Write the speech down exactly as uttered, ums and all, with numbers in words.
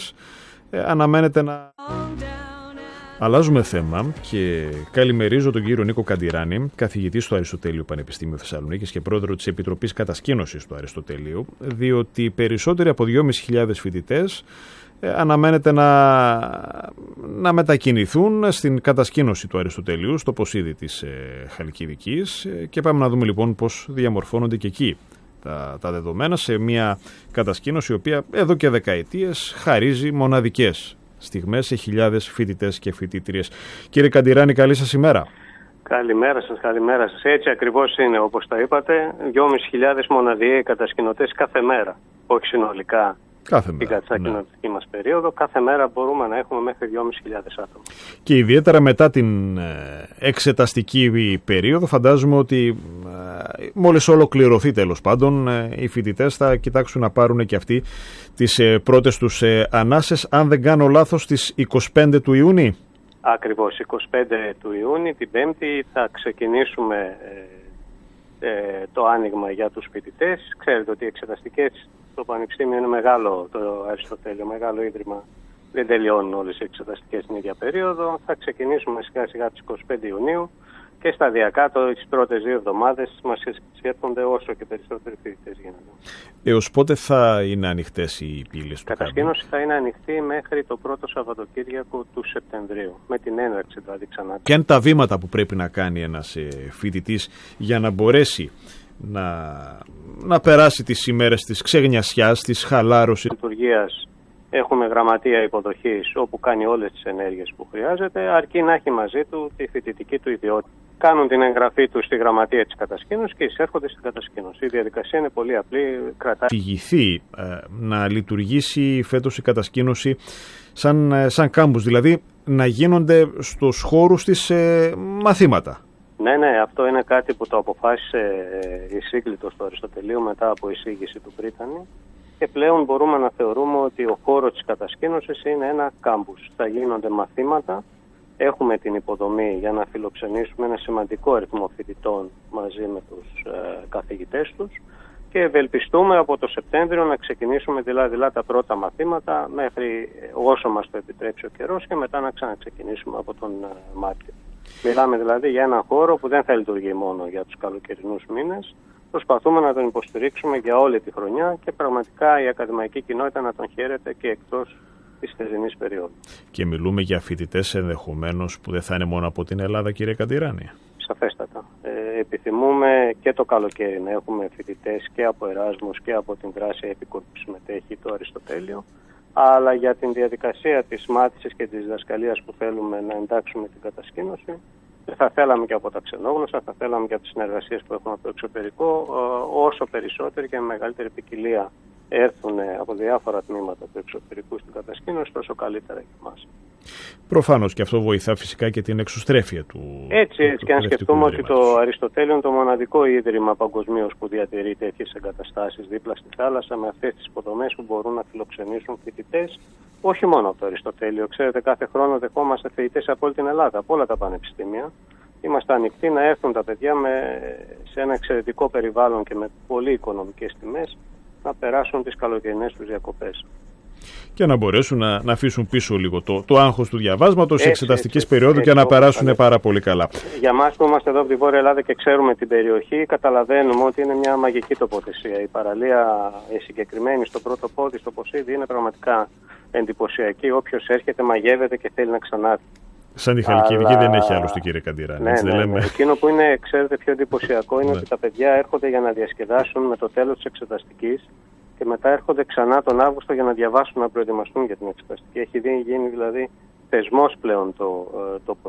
φοιτητές ε, αναμένεται να... Αλλάζουμε θέμα και καλημερίζω τον κύριο Νίκο Καντιράνη, καθηγητή στο Αριστοτέλειο Πανεπιστήμιο Θεσσαλονίκης και πρόεδρο της Επιτροπής Κατασκήνωσης του Αριστοτελείου, διότι περισσότεροι από δυόμισι χιλιάδες φοιτητές ε, αναμένεται να, να μετακινηθούν στην κατασκήνωση του Αριστοτελείου, στο Ποσίδι της ε, Χαλκιδικής ε, και πάμε να δούμε λοιπόν πώς διαμορφώνονται και εκεί τα, τα δεδομένα σε μια κατασκήνωση η οποία εδώ και δεκαετίες χαρίζει μοναδικές στιγμές σε χιλιάδες φοιτητές και φοιτήτριες. Κύριε Καντιράνη, καλή σας ημέρα. Καλημέρα σας, καλημέρα σας. Έτσι ακριβώς είναι, όπως τα είπατε, δυόμισι χιλιάδες μοναδιαίοι κατασκηνωτές κάθε μέρα, όχι συνολικά. Κάθε μέρα. Την κατασκηνωτική ναι. μας περίοδο, κάθε μέρα μπορούμε να έχουμε μέχρι δυόμισι χιλιάδες άτομα. Και ιδιαίτερα μετά την εξεταστική περίοδο, φαντάζομαι ότι μόλις ολοκληρωθεί τέλος πάντων, οι φοιτητές θα κοιτάξουν να πάρουν και αυτοί τις πρώτες τους ανάσες, αν δεν κάνω λάθος, στις είκοσι πέντε του Ιούνιου. Ακριβώς, είκοσι πέντε του Ιούνιου, την Πέμπτη, θα ξεκινήσουμε ε, ε, το άνοιγμα για τους φοιτητές. Ξέρετε ότι οι εξεταστικές στο Πανεπιστήμιο είναι μεγάλο, το Αριστοτέλειο, μεγάλο ίδρυμα. Δεν τελειώνουν όλες οι εξεταστικές την ίδια περίοδο. Θα ξεκινήσουμε σιγά σιγά τις είκοσι πέντε Ιουνίου και σταδιακά το, τις πρώτες δύο εβδομάδες μας σκέφτονται όσο και περισσότεροι φοιτητές γίνονται. Έως πότε θα είναι ανοιχτές οι πύλες του Καμπου? Η κατασκήνωση θα είναι ανοιχτή μέχρι το πρώτο Σαββατοκύριακο του Σεπτεμβρίου, με την έναρξη δηλαδή ξανά. Ποια είναι τα βήματα που πρέπει να κάνει ένας φοιτητής για να μπορέσει να, να περάσει τις ημέρες της ξεγνιασιάς, της χαλάρωσης? Λειτουργίας. Έχουμε γραμματεία υποδοχής όπου κάνει όλες τις ενέργειες που χρειάζεται, αρκεί να έχει μαζί του τη φοιτητική του ιδιότητα. Κάνουν την εγγραφή του στη γραμματεία της κατασκήνωσης και εισέρχονται στην κατασκήνωση. Η διαδικασία είναι πολύ απλή. Κρατάει. Ηγηθεί ε, να λειτουργήσει φέτος η κατασκήνωση σαν, ε, σαν κάμπους, δηλαδή να γίνονται στους χώρους της ε, μαθήματα. Ναι, ναι, αυτό είναι κάτι που το αποφάσισε ε, η σύγκλιτος του Αριστοτελείου μετά από εισήγηση του Πρίτανη. Και πλέον μπορούμε να θεωρούμε ότι ο χώρος της κατασκήνωσης είναι ένα κάμπους. Θα γίνονται μαθήματα, έχουμε την υποδομή για να φιλοξενήσουμε ένα σημαντικό αριθμό φοιτητών μαζί με τους ε, καθηγητές τους και ευελπιστούμε από το Σεπτέμβριο να ξεκινήσουμε δειλά-δειλά τα πρώτα μαθήματα μέχρι όσο μας το επιτρέψει ο καιρός και μετά να ξαναξεκινήσουμε από τον ε, Μάρτιο. Μιλάμε δηλαδή για έναν χώρο που δεν θα λειτουργεί μόνο για τους καλοκαιρινούς μήνες. Προσπαθούμε να τον υποστηρίξουμε για όλη τη χρονιά και πραγματικά η ακαδημαϊκή κοινότητα να τον χαίρεται και εκτός της θερινής περίοδου. Και μιλούμε για φοιτητές ενδεχομένως που δεν θα είναι μόνο από την Ελλάδα, κύριε Καντιράνη. Σαφέστατα. Ε, επιθυμούμε και το καλοκαίρι να έχουμε φοιτητές και από Εράσμους και από την Θράσια Επίκουρ που συμμετέχει το Αριστοτέλειο, αλλά για την διαδικασία της μάθησης και της διδασκαλίας που θέλουμε να εντάξουμε την κατασκήνωση, θα θέλαμε και από τα ξενόγλωσσα, θα θέλαμε και από τις συνεργασίες που έχουμε από το εξωτερικό, όσο περισσότεροι και με μεγαλύτερη ποικιλία έρθουν από διάφορα τμήματα του εξωτερικού στην κατασκήνωση, τόσο καλύτερα για εμάς. Προφανώς και αυτό βοηθά φυσικά και την εξωστρέφεια του. Έτσι, έτσι του και αν σκεφτούμε ότι το Αριστοτέλειο είναι το μοναδικό ίδρυμα παγκοσμίως που διατηρεί τέτοιες εγκαταστάσεις δίπλα στη θάλασσα με αυτές τις υποδομές που μπορούν να φιλοξενήσουν φοιτητές, όχι μόνο από το Αριστοτέλειο. Ξέρετε, κάθε χρόνο δεχόμαστε φοιτητές από όλη την Ελλάδα, από όλα τα πανεπιστήμια. Είμαστε ανοιχτοί να έρθουν τα παιδιά με, σε ένα εξαιρετικό περιβάλλον και με πολύ οικονομικές τιμές να περάσουν τις καλοκαιρινές τους διακοπές. Και να μπορέσουν να, να αφήσουν πίσω λίγο το, το άγχος του διαβάσματος της εξεταστικής περίοδου έτσι, και να περάσουν έτσι. πάρα πολύ καλά. Για μας που είμαστε εδώ από τη Βόρεια Ελλάδα και ξέρουμε την περιοχή, καταλαβαίνουμε ότι είναι μια μαγική τοποθεσία. Η παραλία, η συγκεκριμένη στο πρώτο πόδι, στο Ποσίδι, είναι πραγματικά εντυπωσιακή. Όποιος έρχεται μαγεύεται και θέλει να ξανάρθει. Σαν τη Χαλκιδική Αλλά... δεν έχει άλλωστε, κύριε Καντιράνη. Ναι, ναι, ναι. Εκείνο που είναι, ξέρετε, πιο εντυπωσιακό είναι ότι τα παιδιά έρχονται για να διασκεδάσουν με το τέλος της εξεταστικής και μετά έρχονται ξανά τον Αύγουστο για να διαβάσουν, να προετοιμαστούν για την εξεταστική. Έχει γίνει δηλαδή θεσμός πλέον το, το